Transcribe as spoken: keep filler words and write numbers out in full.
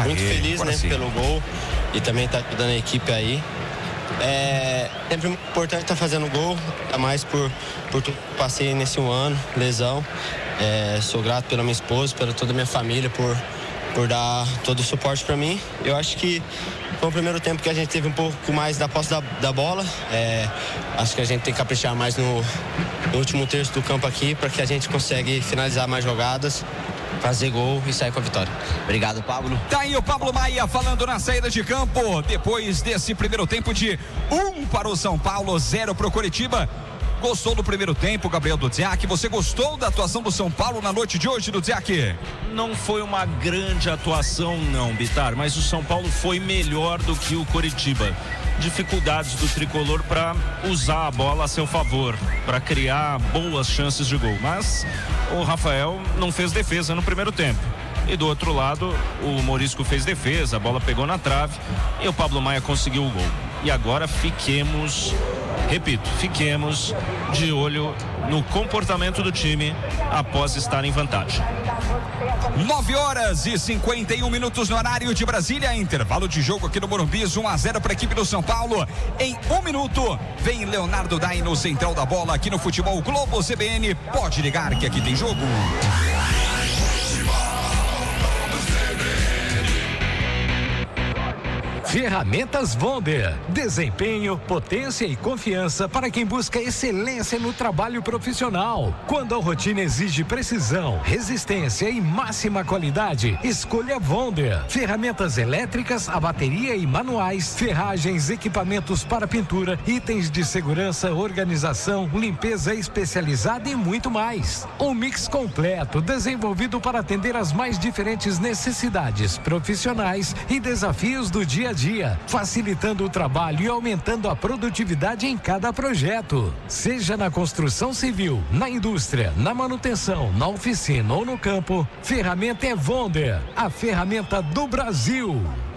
Muito Aê, feliz, né, sim. pelo gol e também tá ajudando a equipe aí. É sempre importante estar tá fazendo gol, ainda mais por, por tudo que passei nesse um ano, lesão. É, sou grato pela minha esposa, pela toda a minha família, por, por dar todo o suporte para mim. Eu acho que foi o primeiro tempo que a gente teve um pouco mais da posse da, da bola. É, acho que a gente tem que caprichar mais no, no último terço do campo aqui para que a gente consiga finalizar mais jogadas, fazer gol e sair com a vitória. Obrigado, Pablo. Tá aí o Pablo Maia falando na saída de campo, depois desse primeiro tempo de um para o São Paulo, zero para o Coritiba. Gostou do primeiro tempo, Gabriel Dudziak? Você gostou da atuação do São Paulo na noite de hoje, Dudziak? Não foi uma grande atuação, não, Bitar, mas o São Paulo foi melhor do que o Coritiba. Dificuldades do tricolor para usar a bola a seu favor, para criar boas chances de gol. Mas o Rafael não fez defesa no primeiro tempo. E do outro lado, o Morisco fez defesa, a bola pegou na trave e o Pablo Maia conseguiu o gol. E agora fiquemos, repito, fiquemos de olho no comportamento do time após estar em vantagem. nove horas e cinquenta e um minutos no horário de Brasília, intervalo de jogo aqui no Morumbi, um a zero para a equipe do São Paulo. Em um minuto, vem Leonardo Dai no central da bola aqui no Futebol Globo C B N. Pode ligar que aqui tem jogo. Ferramentas Wonder. Desempenho, potência e confiança para quem busca excelência no trabalho profissional. Quando a rotina exige precisão, resistência e máxima qualidade, escolha Wonder. Ferramentas elétricas, a bateria e manuais, ferragens, equipamentos para pintura, itens de segurança, organização, limpeza especializada e muito mais. Um mix completo, desenvolvido para atender as mais diferentes necessidades profissionais e desafios do dia a dia. Dia, facilitando o trabalho e aumentando a produtividade em cada projeto. Seja na construção civil, na indústria, na manutenção, na oficina ou no campo, ferramenta é Wonder, a ferramenta do Brasil.